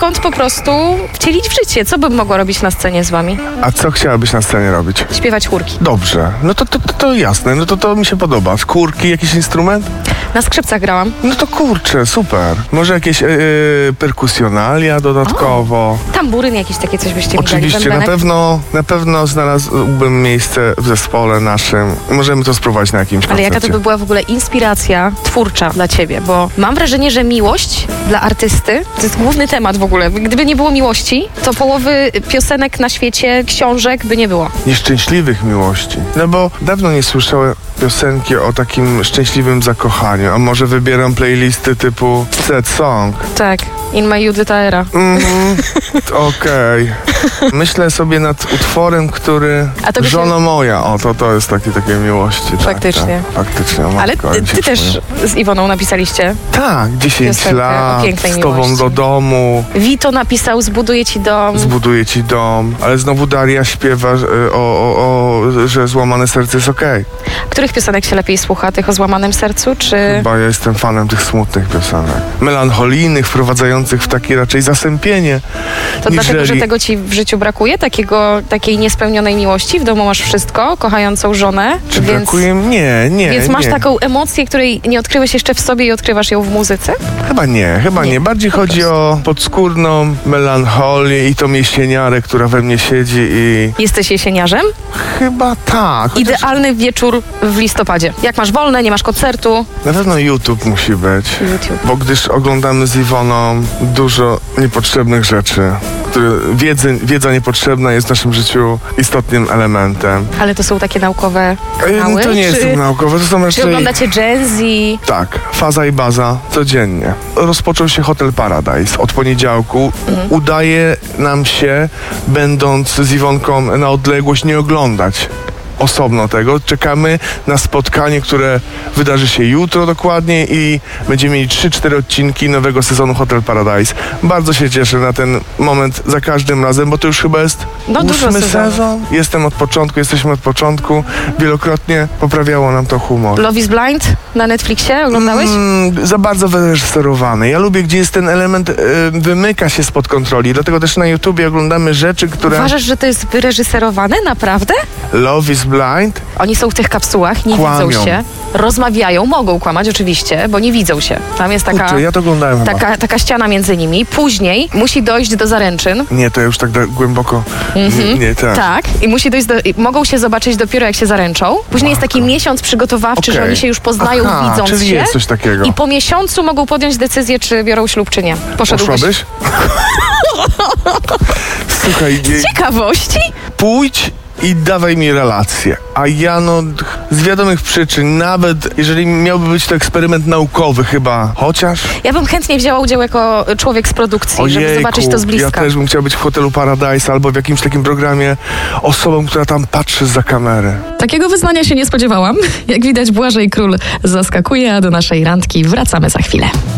poniekąd po prostu wcielić w życie. Co bym mogła robić na scenie z wami? A co chciałabyś na scenie robić? Śpiewać chórki. Dobrze, no to jasne, no to mi się podoba. Skórki, jakiś instrument? Na skrzypcach grałam. No to kurczę, super. Może jakieś perkusjonalia dodatkowo? Tamburyn jakiś takie coś byście mi dali. Oczywiście, na pewno znalazłbym miejsce w zespole naszym. Możemy to spróbować na jakimś koncercie. Ale jaka to by była w ogóle inspiracja twórcza dla ciebie? Bo mam wrażenie, że miłość dla artysty to jest główny temat w ogóle. Gdyby nie było miłości, to połowy piosenek na świecie, książek by nie było. Nieszczęśliwych miłości. No bo dawno nie słyszałem piosenki o takim szczęśliwym zakochaniu. A może wybieram playlisty typu Sad Song? Tak, In My Judyta Era. Okej. Myślę sobie nad utworem, który... Żono moja. O, to jest takie miłości. Faktycznie. Tak, faktycznie. Ale ty też z Iwoną napisaliście. Tak, 10 piosenkę lat, z tobą miłości. do domu. Vito napisał Zbuduję ci dom. Zbuduję ci dom. Ale znowu Daria śpiewa, że złamane serce jest okej. Których piosenek się lepiej słucha? Tych o złamanym sercu, czy... Chyba ja jestem fanem tych smutnych piosenek. Melancholijnych, wprowadzających w takie raczej zasępienie. To dlatego, że tego ci w życiu brakuje? Takiej niespełnionej miłości? W domu masz wszystko, kochającą żonę? Czy brakuje? Nie. Więc masz taką emocję, której nie odkryłeś jeszcze w sobie i odkrywasz ją w muzyce? Chyba nie. Bardziej chodzi o podskórną melancholię i tą jesieniarę, która we mnie siedzi i... Jesteś jesieniarzem? Chyba tak. Idealny wieczór w listopadzie. Jak masz wolne, nie masz koncertu. Na pewno YouTube musi być. Bo gdyż oglądamy z Iwoną dużo niepotrzebnych rzeczy, które wiedza niepotrzebna jest w naszym życiu istotnym elementem. Ale to są takie naukowe kanały? To nie jest naukowe, to są raczej... Czy oglądacie Gen Z? Tak, faza i baza codziennie. Rozpoczął się Hotel Paradise od poniedziałku. Udaje nam się, będąc z Iwonką na odległość, nie oglądać osobno tego. Czekamy na spotkanie, które wydarzy się jutro dokładnie i będziemy mieli 3-4 odcinki nowego sezonu Hotel Paradise. Bardzo się cieszę na ten moment za każdym razem, bo to już chyba jest 8 sezon. Jesteśmy od początku. Wielokrotnie poprawiało nam to humor. Love is Blind na Netflixie oglądałeś? Za bardzo wyreżyserowany. Ja lubię, gdzie jest ten element, wymyka się spod kontroli. Dlatego też na YouTubie oglądamy rzeczy, które... Uważasz, że to jest wyreżyserowane? Naprawdę? Love is Blind? Oni są w tych kapsułach, nie Kłamią. widzą się, rozmawiają, mogą kłamać oczywiście, bo nie widzą się. Tam jest taka, Kurczę, ja to oglądałem taka ściana między nimi. Później musi dojść do zaręczyn. Nie, to już tak głęboko. Nie, tak. Tak, i musi dojść mogą się zobaczyć dopiero jak się zaręczą. Później jest taki miesiąc przygotowawczy, że oni się już poznają, widząc czyli się. Jest coś takiego. I po miesiącu mogą podjąć decyzję, czy biorą ślub, czy nie. Poszłabyś? Słuchaj, z ciekawości? Pójdź i dawaj mi relację. A ja z wiadomych przyczyn, nawet jeżeli miałby być to eksperyment naukowy chyba, chociaż... Ja bym chętnie wzięła udział jako człowiek z produkcji, żeby zobaczyć to z bliska. Ja też bym chciał być w Hotelu Paradise albo w jakimś takim programie osobą, która tam patrzy zza kamery. Takiego wyznania się nie spodziewałam. Jak widać, Błażej Król zaskakuje, a do naszej randki wracamy za chwilę.